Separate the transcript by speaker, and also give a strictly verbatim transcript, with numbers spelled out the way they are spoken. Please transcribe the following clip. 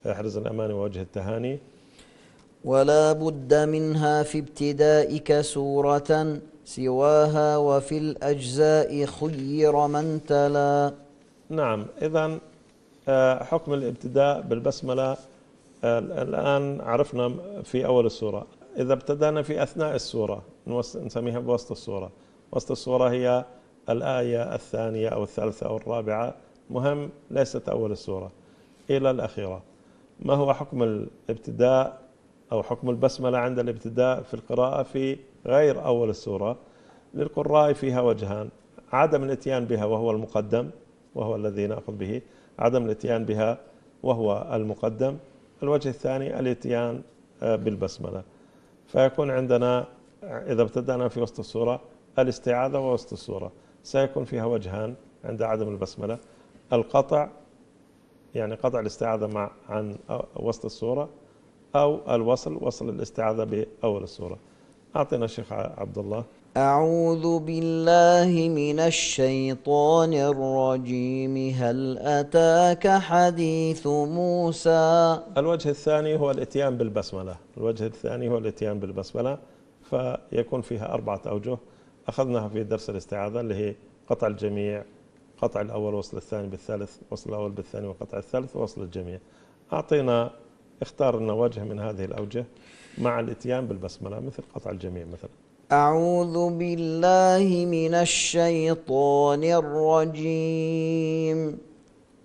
Speaker 1: احرز الأمان ووجه التهاني.
Speaker 2: ولا بد منها في ابتدائك سورة سواها وفي الأجزاء خير من تلا.
Speaker 1: نعم، إذن حكم الابتداء بالبسملة الآن عرفنا في أول السورة. إذا ابتدأنا في أثناء السورة نسميها بوسط السورة. وسط السورة هي الآية الثانية أو الثالثة أو الرابعة، مهم ليست أول السورة إلى الأخيرة. ما هو حكم الابتداء أو حكم البسملة عند الابتداء في القراءة في غير أول السورة؟ للقراء فيها وجهان: عدم الاتيان بها وهو المقدم وهو الذي نأخذ به، عدم الاتيان بها وهو المقدم. الوجه الثاني الاتيان بالبسملة. فيكون عندنا إذا ابتدأنا في وسط السورة الاستعاذة ووسط السورة سيكون فيها وجهان عند عدم البسملة: القطع، يعني قطع الاستعاذة مع عن وسط السورة، أو الوصل، وصل الاستعاذة بأول السورة. أعطينا الشيخ عبد الله.
Speaker 2: أعوذ بالله من الشيطان الرجيم. هل أتاك حديث موسى؟
Speaker 1: الوجه الثاني هو الاتيان بالبسملة. الوجه الثاني هو الاتيان بالبسملة، فيكون فيها أربعة أوجه أخذناها في درس الاستعاذة، اللي هي قطع الجميع، قطع الأول وصل الثاني بالثالث، وصل الأول بالثاني وقطع الثالث ووصل الجميع. أعطينا اختار لنا وجه من هذه الأوجه مع الاتيان بالبسملة، مثل قطع الجميع مثلا.
Speaker 2: أعوذ بالله من الشيطان الرجيم.